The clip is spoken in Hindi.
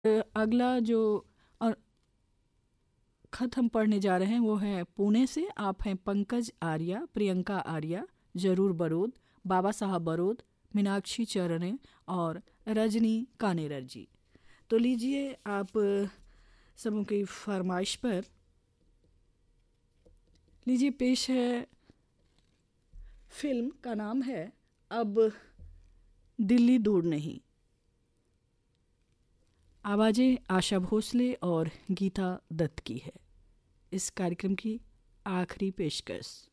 अगला जो अ, खत हम पढ़ने जा रहे हैं वो है पुणे से। आप हैं पंकज आर्या, प्रियंका आर्या, जरूर बरोद, बाबा साहब बरोद, मीनाक्षी चरणे और रजनी कानेरर जी। तो लीजिए आप सबों की फरमाइश पर लीजिए पेश है, फिल्म का नाम है अब दिल्ली दूर नहीं। आवाज़ें आशा भोसले और गीता दत्त की है। इस कार्यक्रम की आखिरी पेशकश।